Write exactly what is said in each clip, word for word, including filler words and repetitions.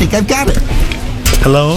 think I've got it. Hello?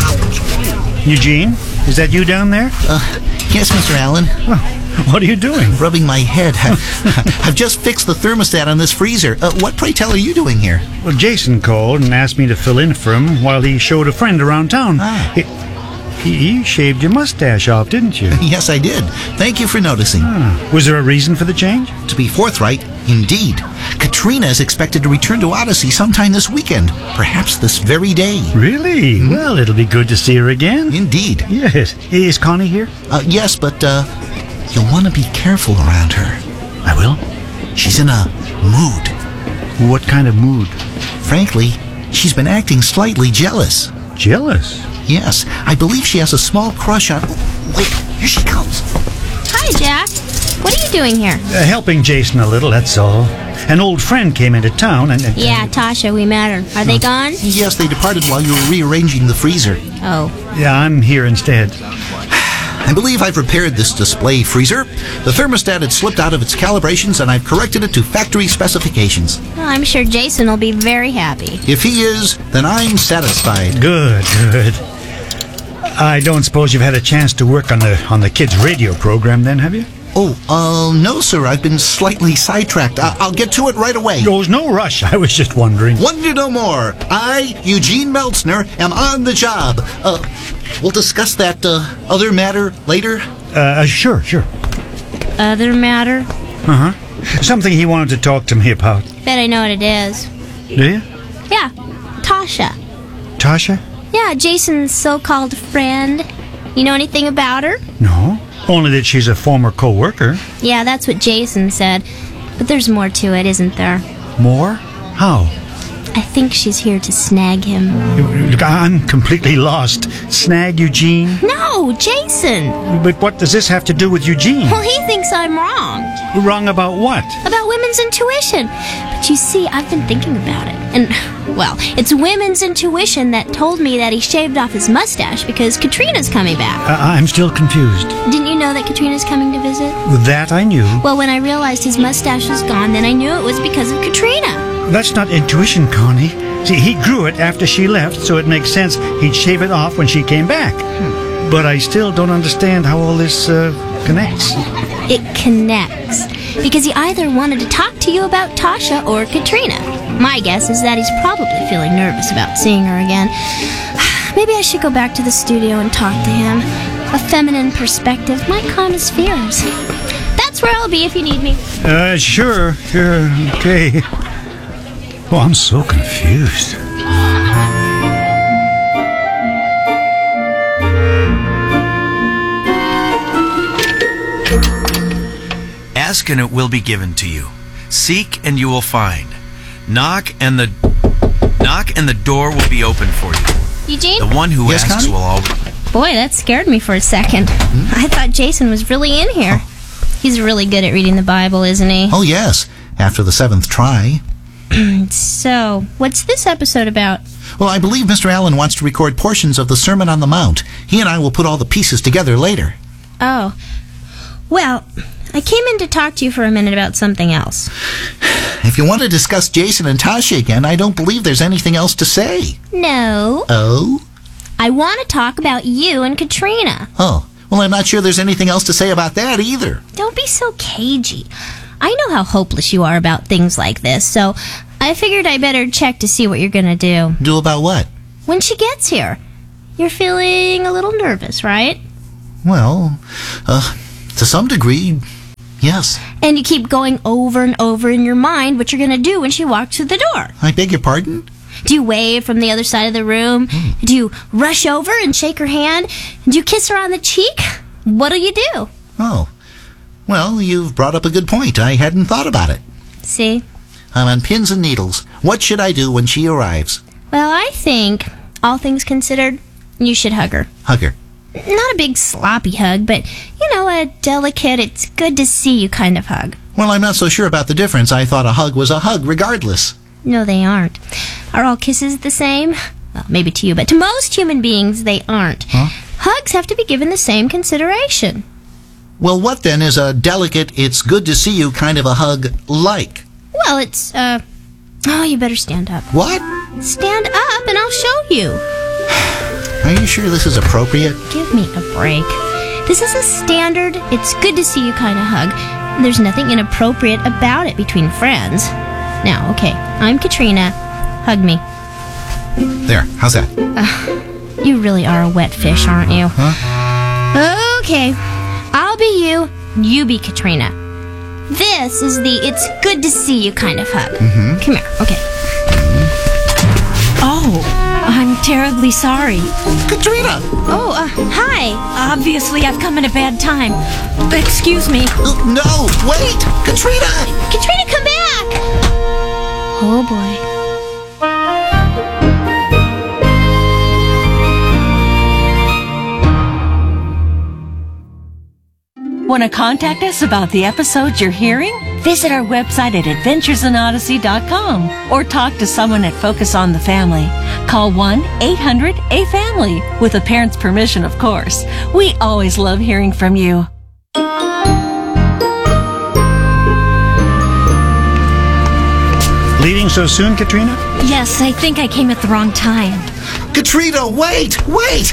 Eugene? Is that you down there? Uh, yes, Mister Allen. Oh, what are you doing? Rubbing my head. I've just fixed the thermostat on this freezer. Uh, what, pray tell, are you doing here? Well, Jason called and asked me to fill in for him while he showed a friend around town. Ah. He, he, he shaved your mustache off, didn't you? Yes, I did. Thank you for noticing. Ah. Was there a reason for the change? To be forthright, indeed. Katrina is expected to return to Odyssey sometime this weekend. Perhaps this very day. Really? Mm-hmm. Well, it'll be good to see her again. Indeed. Yes. Is Connie here? Uh, yes, but uh, you'll want to be careful around her. I will. She's in a mood. What kind of mood? Frankly, she's been acting slightly jealous. Jealous? Yes, I believe she has a small crush on... Wait, here she comes. Hi, Jack. What are you doing here? Uh, helping Jason a little, that's all. An old friend came into town and... and yeah, Tasha, we met her. Are they gone? Yes, they departed while you were rearranging the freezer. Oh. Yeah, I'm here instead. I believe I've repaired this display freezer. The thermostat had slipped out of its calibrations, and I've corrected it to factory specifications. Well, I'm sure Jason will be very happy. If he is, then I'm satisfied. Good, good. I don't suppose you've had a chance to work on the on the kids' radio program then, have you? Oh, uh, no, sir. I've been slightly sidetracked. I- I'll get to it right away. There was no rush. I was just wondering. Wonder no more. I, Eugene Meltzner, am on the job. Uh, we'll discuss that, uh, other matter later. Uh, sure, sure. Other matter? Uh-huh. Something he wanted to talk to me about. Bet I know what it is. Do you? Yeah, Tasha. Tasha? Yeah, Jason's so-called friend. You know anything about her? No. Only that she's a former co-worker. Yeah, that's what Jason said. But there's more to it, isn't there? More? How? I think she's here to snag him. Look, I'm completely lost. Snag Eugene? No, Jason! But what does this have to do with Eugene? Well, he thinks I'm wrong. Wrong about what? About women's intuition. But you see, I've been thinking about it. And, well, it's women's intuition that told me that he shaved off his mustache because Katrina's coming back. Uh, I'm still confused. Didn't you know that Katrina's coming to visit? That I knew. Well, when I realized his mustache was gone, then I knew it was because of Katrina. That's not intuition, Connie. See, he grew it after she left, so it makes sense he'd shave it off when she came back. Hmm. But I still don't understand how all this uh, connects. It connects because he either wanted to talk to you about Tasha or Katrina. My guess is that he's probably feeling nervous about seeing her again. Maybe I should go back to the studio and talk to him. A feminine perspective might calm his fears. That's where I'll be if you need me. Uh, sure, sure, okay. Oh, I'm so confused. Ask and it will be given to you. Seek and you will find. Knock and the knock and the door will be open for you. Eugene? The one who Yes, asks Connie? will always... Boy, that scared me for a second. Hmm? I thought Jason was really in here. Oh. He's really good at reading the Bible, isn't he? Oh, yes. After the seventh try. So, what's this episode about? Well, I believe Mister Allen wants to record portions of the Sermon on the Mount. He and I will put all the pieces together later. Oh. Well, I came in to talk to you for a minute about something else. If you want to discuss Jason and Tasha again, I don't believe there's anything else to say. No. Oh? I want to talk about you and Katrina. Oh. Well, I'm not sure there's anything else to say about that either. Don't be so cagey. I know how hopeless you are about things like this, so I figured I better check to see what you're going to do. Do about what? When she gets here. You're feeling a little nervous, right? Well, uh, to some degree, yes. And you keep going over and over in your mind what you're going to do when she walks through the door. I beg your pardon? Do you wave from the other side of the room? Mm. Do you rush over and shake her hand? Do you kiss her on the cheek? What'll you do? Oh. Well, you've brought up a good point. I hadn't thought about it. See? I'm on pins and needles. What should I do when she arrives? Well, I think, all things considered, you should hug her. Hug her? Not a big sloppy hug, but, you know, a delicate, it's good to see you kind of hug. Well, I'm not so sure about the difference. I thought a hug was a hug regardless. No, they aren't. Are all kisses the same? Well, maybe to you, but to most human beings, they aren't. Huh? Hugs have to be given the same consideration. Well, what then is a delicate, it's good to see you kind of a hug like? Well, it's, uh... Oh, you better stand up. What? Stand up and I'll show you. Are you sure this is appropriate? Give me a break. This is a standard, it's good to see you kind of hug. There's nothing inappropriate about it between friends. Now, okay, I'm Katrina. Hug me. There, how's that? Uh, you really are a wet fish, aren't you? Huh? Okay, I'll be you, you be Katrina. This is the it's good to see you kind of hug. Mm-hmm. Come here, okay. Oh, I'm terribly sorry. Katrina! Oh, uh, hi. Obviously, I've come at a bad time. Excuse me. Uh, no, wait! Katrina! Katrina, come back! Oh, boy. Want to contact us about the episodes you're hearing? Visit our website at adventures in odyssey dot com or talk to someone at Focus on the Family. Call one eight hundred A family, with a parent's permission, of course. We always love hearing from you. Leaving so soon, Katrina? Yes, I think I came at the wrong time. Katrina, wait! Wait!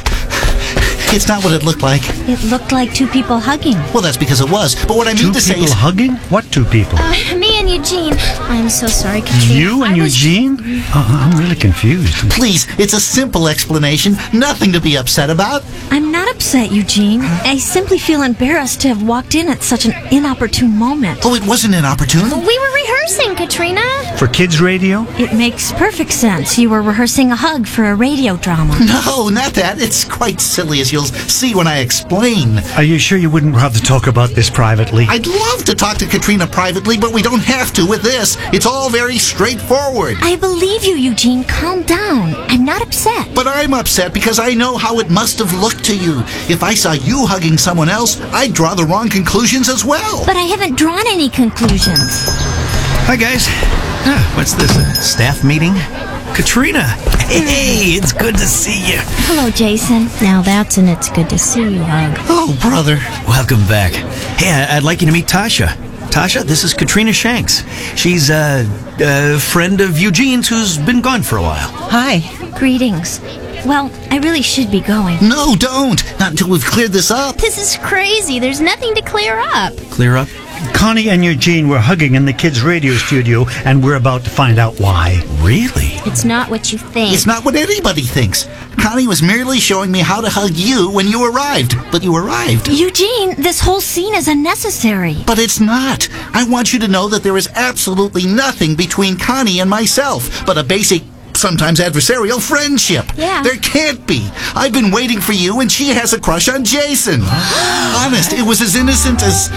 It's not what it looked like. It looked like two people hugging. Well, that's because it was. But what I mean Two to say people is... hugging? What two people? Uh, me and Eugene. I'm so sorry, Katrina. You and I was- Eugene? Oh, I'm really confused. Please, it's a simple explanation. Nothing to be upset about. I'm not upset, Eugene. I simply feel embarrassed to have walked in at such an inopportune moment. Oh, it wasn't inopportune. We were rehearsing, Katrina. For kids' radio? It makes perfect sense. You were rehearsing a hug for a radio drama. No, not that. It's quite silly, as you'll see when I explain. Are you sure you wouldn't rather talk about this privately? I'd love to talk to Katrina privately, but we don't have to with this. It's all very straightforward. I believe you, Eugene. Calm down. I'm not upset. But I'm upset because I know how it must have looked to you. If I saw you hugging someone else, I'd draw the wrong conclusions as well. But I haven't drawn any conclusions. Hi, guys. Ah, what's this? A staff meeting? Katrina! Hey, it's good to see you. Hello, Jason. Now that's an it's good to see you hug. Oh, brother. Welcome back. Hey, I- I'd like you to meet Tasha. Tasha, this is Katrina Shanks. She's a, a friend of Eugene's who's been gone for a while. Hi. Greetings. Well, I really should be going. No, don't. Not until we've cleared this up. This is crazy. There's nothing to clear up. Clear up? Connie and Eugene were hugging in the kids' radio studio, and we're about to find out why. Really? It's not what you think. It's not what anybody thinks. Connie was merely showing me how to hug you when you arrived. But you arrived. Eugene, this whole scene is unnecessary. But it's not. I want you to know that there is absolutely nothing between Connie and myself but a basic, sometimes adversarial friendship. Yeah. There can't be. I've been waiting for you and she has a crush on Jason. Honest, it was as innocent as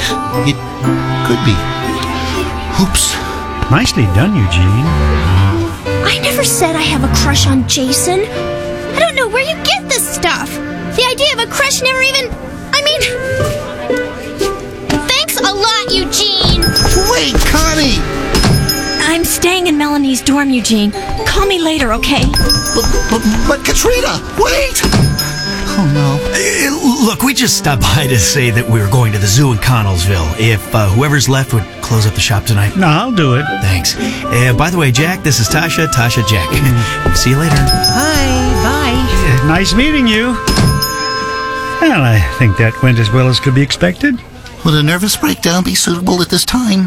it could be. Oops. Nicely done, Eugene. I never said I have a crush on Jason. I don't know where you get this stuff. The idea of a crush never even... I mean... Thanks a lot, Eugene. Wait, Connie! I'm staying in Melanie's dorm, Eugene. Call me later, okay? But, but, but Katrina, wait! Oh, no. Uh, look, we just stopped by to say that we were going to the zoo in Connellsville. If uh, whoever's left would close up the shop tonight. No, I'll do it. Thanks. Uh, by the way, Jack, this is Tasha. Tasha, Jack. See you later. Bye. Bye. Nice meeting you. Well, I think that went as well as could be expected. Would a nervous breakdown be suitable at this time?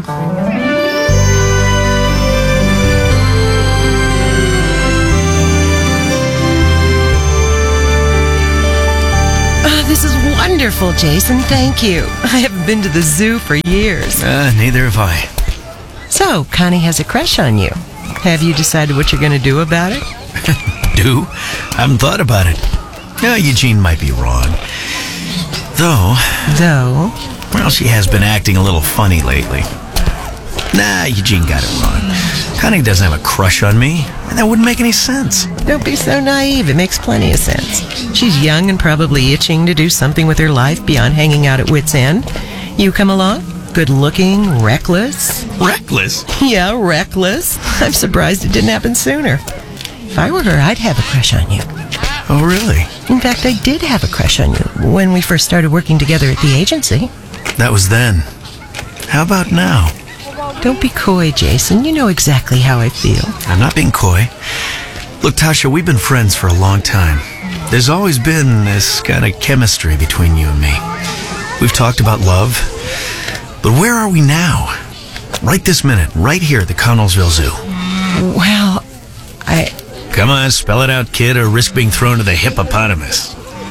This is wonderful, Jason. Thank you. I haven't been to the zoo for years. Uh, neither have I. So, Connie has a crush on you. Have you decided what you're going to do about it? Do? I haven't thought about it. Yeah, Eugene might be wrong. Though, Though? well, she has been acting a little funny lately. Nah, Eugene got it wrong. Connie doesn't have a crush on me, and that wouldn't make any sense. Don't be so naive. It makes plenty of sense. She's young and probably itching to do something with her life beyond hanging out at Wits End. You come along? Good-looking, reckless. Reckless? Yeah, reckless. I'm surprised it didn't happen sooner. If I were her, I'd have a crush on you. Oh, really? In fact, I did have a crush on you when we first started working together at the agency. That was then. How about now? Don't be coy, Jason. You know exactly how I feel. I'm not being coy. Look, Tasha, we've been friends for a long time. There's always been this kind of chemistry between you and me. We've talked about love, but where are we now? Right this minute, right here at the Connellsville Zoo. Well, I... Come on, spell it out, kid, or risk being thrown to the hippopotamus.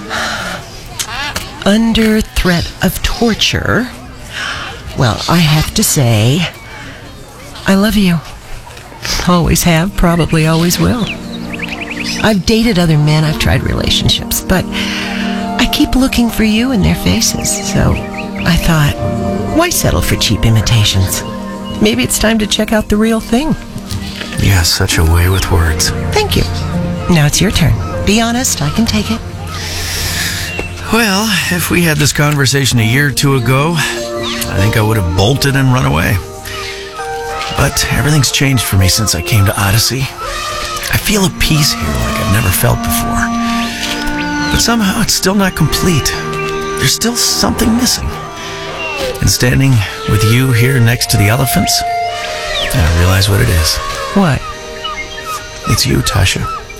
Under threat of torture, well, I have to say, I love you. Always have, probably always will. I've dated other men, I've tried relationships, but I keep looking for you in their faces, so I thought, why settle for cheap imitations? Maybe it's time to check out the real thing. Yeah, such a way with words. Thank you. Now it's your turn. Be honest, I can take it. Well, if we had this conversation a year or two ago, I think I would have bolted and run away. But everything's changed for me since I came to Odyssey. I feel a peace here like I've never felt before. But somehow it's still not complete. There's still something missing. And standing with you here next to the elephants, I realize what it is. What? It's you, Tasha.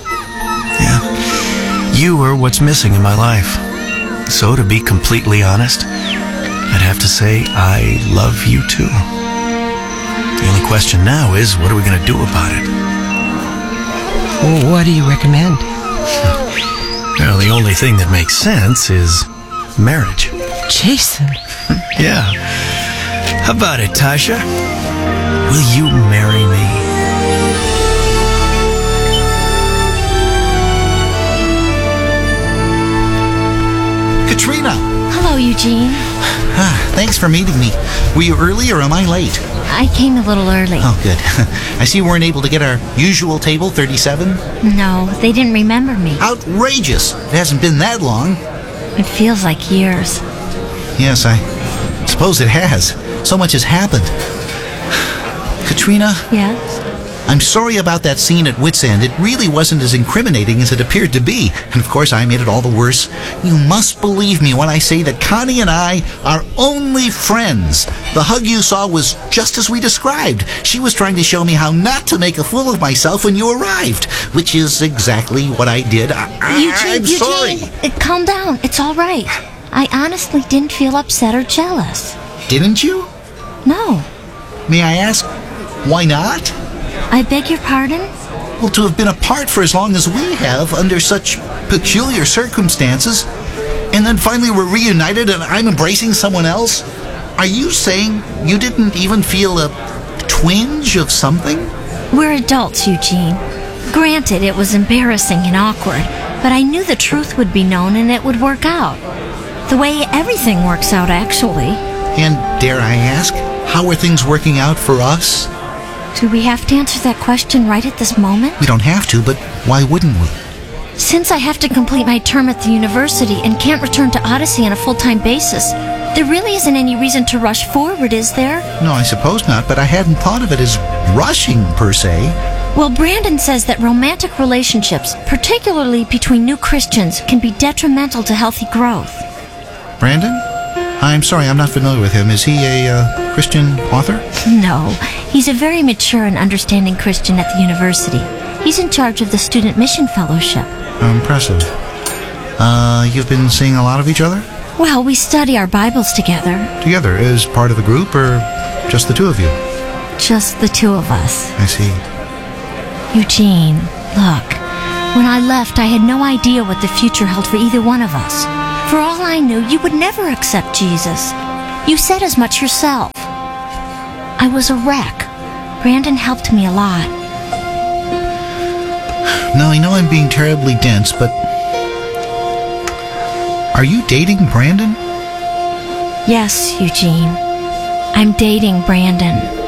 Yeah. You are what's missing in my life. So to be completely honest, I'd have to say I love you too. The only question now is, what are we going to do about it? Well, what do you recommend? Well, the only thing that makes sense is marriage. Jason. Yeah. How about it, Tasha? Will you marry me? Katrina! Hello, Eugene. Ah, thanks for meeting me. Were you early or am I late? I came a little early. Oh, good. I see we weren't able to get our usual table, thirty-seven. No, they didn't remember me. Outrageous! It hasn't been that long. It feels like years. Yes, I suppose it has. So much has happened. Katrina? Yes? I'm sorry about that scene at Wits End. It really wasn't as incriminating as it appeared to be. And of course, I made it all the worse. You must believe me when I say that Connie and I are only friends. The hug you saw was just as we described. She was trying to show me how not to make a fool of myself when you arrived, which is exactly what I did. I, I, Eugene, I'm sorry. Eugene, uh, calm down. It's all right. I honestly didn't feel upset or jealous. Didn't you? No. May I ask, why not? I beg your pardon? Well, to have been apart for as long as we have, under such peculiar circumstances, and then finally we're reunited and I'm embracing someone else? Are you saying you didn't even feel a twinge of something? We're adults, Eugene. Granted, it was embarrassing and awkward, but I knew the truth would be known and it would work out. The way everything works out, actually. And dare I ask, how are things working out for us? Do we have to answer that question right at this moment? We don't have to, but why wouldn't we? Since I have to complete my term at the university and can't return to Odyssey on a full-time basis, there really isn't any reason to rush forward, is there? No, I suppose not, but I hadn't thought of it as rushing, per se. Well, Brandon says that romantic relationships, particularly between new Christians, can be detrimental to healthy growth. Brandon? I'm sorry, I'm not familiar with him. Is he a uh, Christian author? No, he's a very mature and understanding Christian at the university. He's in charge of the Student Mission Fellowship. Impressive. Uh, you've been seeing a lot of each other? Well, we study our Bibles together. Together, as part of a group, or just the two of you? Just the two of us. I see. Eugene, look, when I left, I had no idea what the future held for either one of us. For all I knew, you would never accept Jesus. You said as much yourself. I was a wreck. Brandon helped me a lot. Now, I know I'm being terribly dense, but... Are you dating Brandon? Yes, Eugene. I'm dating Brandon.